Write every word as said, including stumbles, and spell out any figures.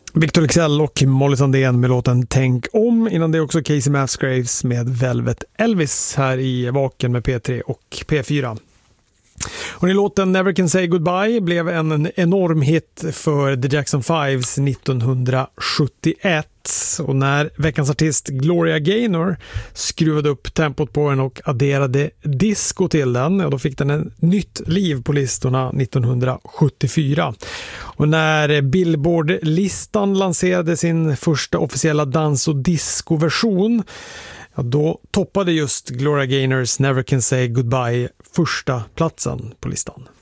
Victor Leksell och Molly Sandén med låten Tänk om. Innan det också Casey Musgraves med Velvet Elvis här i Vaken med P tre och P fyra. Och den låten Never Can Say Goodbye blev en enorm hit för The Jackson Fives nittonhundrasjuttioett. Och när veckans artist Gloria Gaynor skruvade upp tempot på den och adderade disco till den, och då fick den en nytt liv på listorna nittonhundrasjuttiofyra. Och när Billboard-listan lanserade sin första officiella dans- och disco-version, ja, då toppade just Gloria Gaynors Never Can Say Goodbye första platsen på listan.